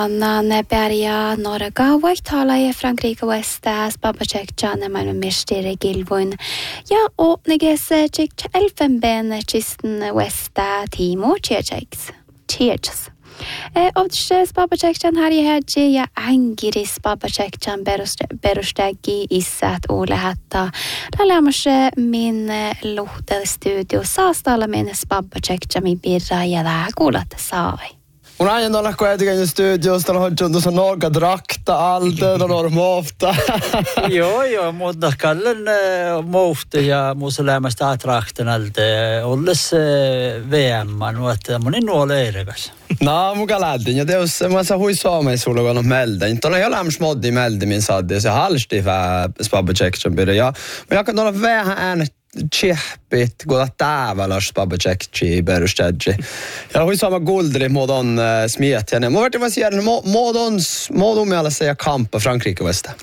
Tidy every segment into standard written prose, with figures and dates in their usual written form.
Anna Neberia Norga Waitala i Frankrike Westas Babacek Jana Malmö Mistere Gilvun. Ja, och negese chick elfenben chisten Westa Timo Checheks. Obdses Babacek Jan här i hedge ja angiris Babacek Jan berustegi isat Ole hatta. Lämmäse min lohtel studio saastalla menes Babacek Jan mi birra ja kuulat sai. On aina olla kuitenkin studiosta on tuossa norgadrakta alta, on mofta. Joo, mutta kallen mofta ja muussa lämmästä atrakten alta olles VM-man, että monin nuole eirikas. No, muka lähdin. Ja teos, mä saan hui Suomeen sulle kun on melda. Tuolla ei ole lämmäs moddi melda min saadi, se halsti vähän Babacek pidä. Ja mä jakan tuolla vähän äänet Tjehpit, goda täväläs Babacek berustadji. Ja hui sama guldri modon smiet henne. Mä vartin vaan siellä modon mielessä ja kampa Frankrike Westa.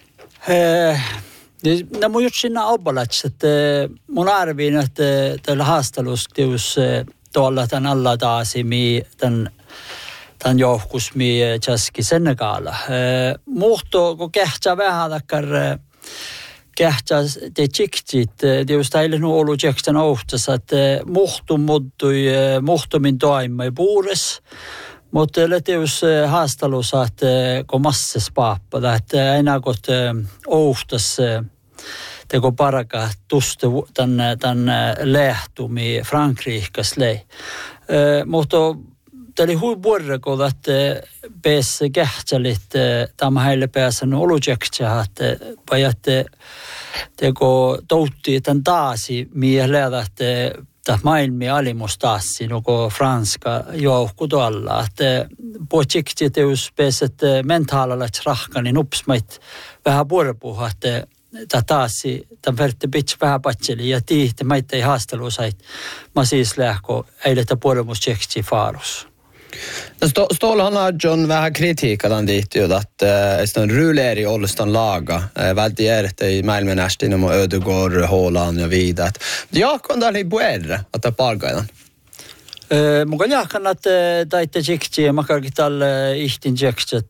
No mun just sinna obbalats, että mun arviin, että tällä haastelussa tius tuolla tän alla taasi mi tän johkus mi Tšaski Senegala. Muhto, kun kehtsää vähän takkar kähtsas te tsiktit, just heille nu olu tjeksten ohtas, että muhtumin toimai puures, mutta teus haastalus, että kun masses paappa, että enää kun ohtas teko paraka tuste tän lehtumi Frankrikes lei. Mutta tämä oli hui vuorokoda, että pääsi kähtsälit tämä heille pääsen olutjeksää, että teko toutti tämän taasi mielellä, että maailmi alimus taasi, nuko franska joukku tuolla, että puhutsikti teus pääsi, että mentaalalla rahkani nupsmait vähän vuoropuha, että taasi, tämän verran pitää vähän patseli ja tiihti, maita ei haastelu sait, mä siis lähko eiletä puolemusjeksi faarus. Stålhan har John vähän kritiikadan dihtjud att en ruleri Olston laga väldigt är i maailman nästin om Ödegård, Haaland ja vidare. Jag kan där i buerre att ta pargaidan. Mukaan jahkan att taitte jikti makarkin tälle ihtin jekset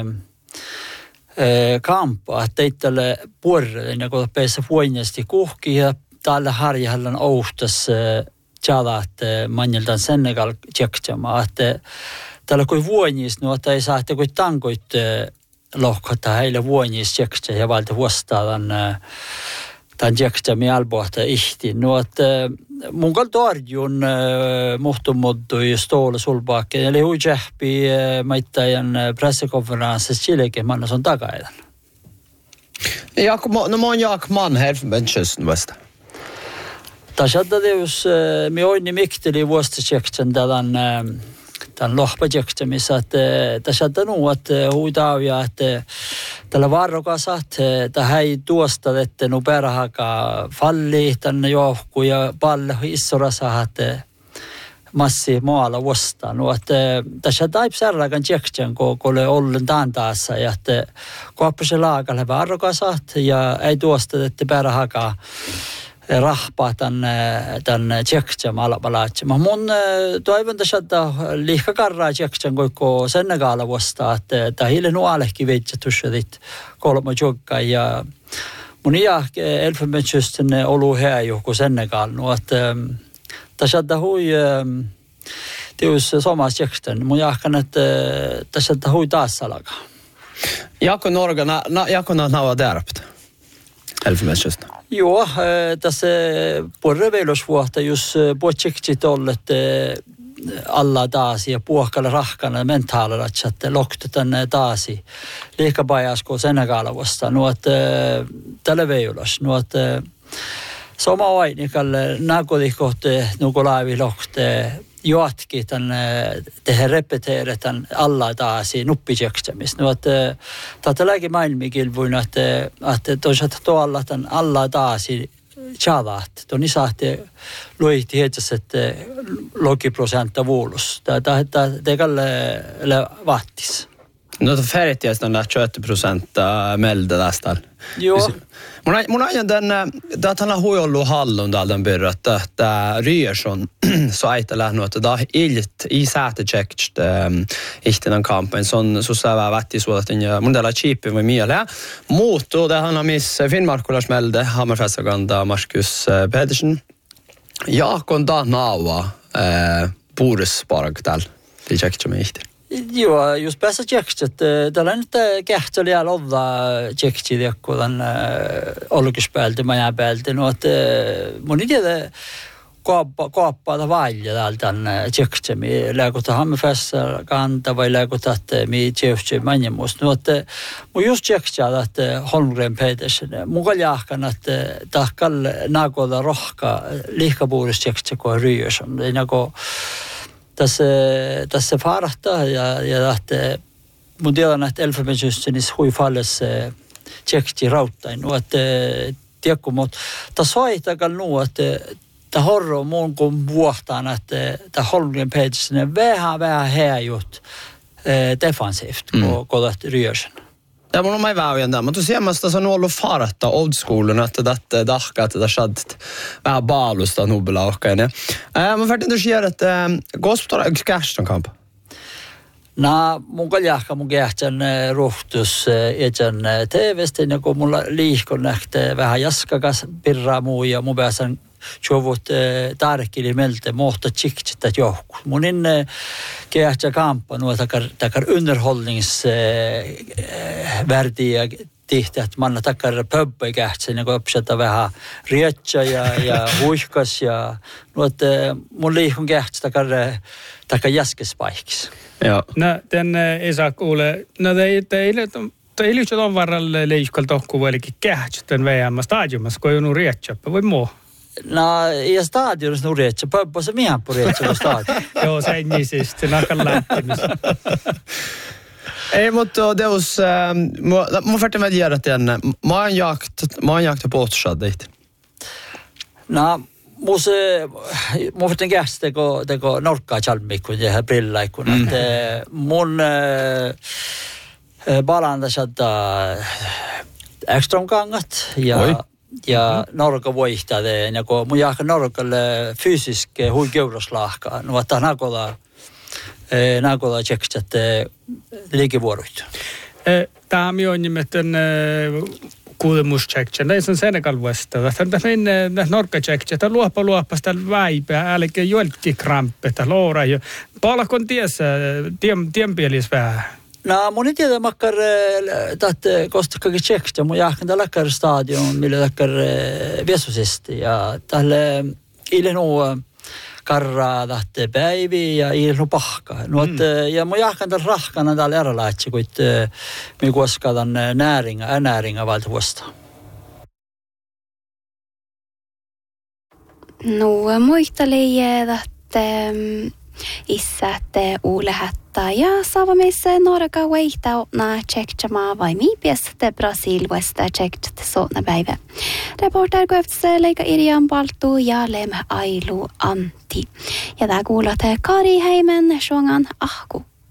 kampa että teittele puerre ja kun päässä vuonnesti kuhki ja tällä harjahallan ohtas tjala, että manjeltaan Senegal tjektsämään, että täällä kui vuonis, no että ei saa, että kui tankoit lohkota heille vuonis tjektsä ja valta vuostaan tämän tjektsämi albohta ihti. No että mun kalta arjun muhtumodui Ståle Solbakken, eli hui jähpi maittajan pressekonferenssissa Chilekin mannas on takaidan. No mä oon Jaak Mann Elfenbenskysten Westa. Tässä teus me oini mikteli vuositseksen tämän lohpajeksen, missä tässä nu että huitaavia että tällä varrokasat että ei tuosta että nu perhaka falli tänne johku ja palle issorasa että massi maalla vastaan. No että tässä taip särrakan tseksen kolle ollen tantaassa ja että koppase laakalle varrokasat ja ei tuosta että perhaka rahpaa tämän tjeksän alapalaatsemaan. Mun toivon tässä, että liikakarraa tjeksän koiko Senegala vastaan, että hiile nuolehki veitsetussetit kolma jokka ja mun Elfenbenskysten olu hea joku Senegal. No, että tässä hui teus somas tjeksän. Mun jahkan, että tässä hui taas salaka. Jako Norga, jako nava därptä Elfenbenskysten. Joo, tässä puolreveilosvuotta, jos puhutsiksit ollet alla taasi ja puhkalla rahkana mentaalilla, että loktetan taasi liikapajasko Senegala vastaan. Nuot tällä veilos, nuot sama vainikalle nakodikohte nukolaivi lokte jatki tehdä repeteere tämän alla taasi nuppitseksemistä. No, että tälläkin maailmikilvuin, että toisaalta tuolla tämän alla taasi tjalaat. Tuon isahti luihti heitsäs, että logiprosentta vuulus. Tämä teikalle vaattis. No färgtiästä on 20% melde tästä. Joo. Mun ajan että hän on huijollut hallun täältä pyrrä, että Ryerson så ajattelee, että tämä illit i sätetjekst ihtinan kampen, så sävää vätti suotatin ja mun tällä chiipin vai mieleen. Muuttuu, det han har miss Finnmarkulas melde, Hammerfäsaganda, Markus Pedersen. Ja, kun tämä naava puhduspark täällä, det tjekst med ihti. Joo, just päässä tjekst, että tällä nyt kähtö oli alla olla tjeksti tiekkuudan olkispäältä, majapäältä, no että mun ei tiedä kaappaata vailja täältä tjeksemi, lääkuta Hammerfäsaganda vai lääkuta, että mi tjeksti manjemusta, no että mun just tjekstia, että Holmgren Pedersen, mun kaljahkan, että tahkal naakoda rohka liikapuudus tjeksti kuin Ryöson, ei nagu tässä farahtaa ja että mun tiedän, että elfenbenssysteemissä hui falles tjeksti rauttain, no että tiedätkö, mutta tässä vaihtakaa nu, että tämä horro mun kun vuohtaan, että tämä Holmgren Pedersen vähän häjut defensivt, kun det Ryerson. Ja mun on mai väyjän tämä, mutta siemmästä se on ollut farata old schoolin, että tätä dahkaa, että tämä saat vähän baalusta nubela ohkainen. Mä färtin tosiaan, että kosputara yksi käsitön kampa? No, mun kaljahka mun kähtän ruhtus etän TV-stä, ja kun mulla liihkon nähtee vähän jaskakas pirraa muu, ja mun pääsän jovut tarkili melte mohta tjiktsittä johku. Mun inne kähtää kampa nuo takar underhållningsvärdiä tihti, että manna takar pöppä kähtsä, niin kun opsata vähän rietsä ja huihkas, ja nuo, että mun liihkon kähtsä takar jaskespaikis. Joo. No, den ei saa kuule. No, ei lyhtsä ton varrelle liihkalta tohku vuolikin kähtsä VM stadiumassa, kun ei ole rietsäppä, voi muu. No, ja stadionissa rietsä, pöppä se mihän på rietsä stadion. Joo, se ei niin siis, se nakan lähtemistä. Ei, mutta teos, mun färtin med tiedä tänne, mä oon jakt på återsaddigt. No, mun färtin käs teko norkkaa chalmikun ja brillaikun, että mun balanda saada Ekströmkangat ja Norka voihtaa, ja kun mun jahka Norkalle fysiske hui keuraslahkaa, no että nakola tjekstat liikevuoroit. Tämä on nimetön kuulemuschektsen. Tämä on Senegal vastava. Tämä on Norka-tjektsen. Tämä luoppa sitä väipää, älkää jolkki kramppeta, loora. Palkon tiempielis vähän. No, mun ei tiedä makkar tahte kostakkakin tjekstia. Mun jahkan tällä lakkar stadion, millä lakkar viesusesti. Ja tälle ilen karraa tahte päivi ja ilen pahka. No, ja mun jahkan tällä rahkana täällä eralaitsi, kun me koskataan näringa valta vuostaan. No, muisteli, että issätte ulehatta ja saavamissa Norka weihtautna tjektsamaa vai miipiästä Brasilvesta tjektsa sootna päivä. Reporter Köftse leika Irjan Paltu ja Lem Ailu Antti. Ja tää kuulat Kari Heimen Shongan Ahku.